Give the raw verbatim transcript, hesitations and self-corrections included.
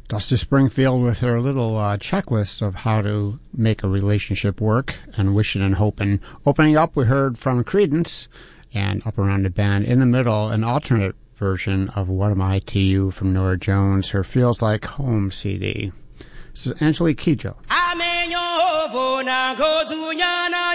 Dusty Springfield with her little uh, checklist of how to make a relationship work, and Wishing and Hoping. Opening up, we heard from Creedence and Up Around the Bend. In the middle, an alternate version of What Am I to You from Norah Jones, her Feels Like Home C D. This is Angelique Kidjo. Amenyo vona goduyana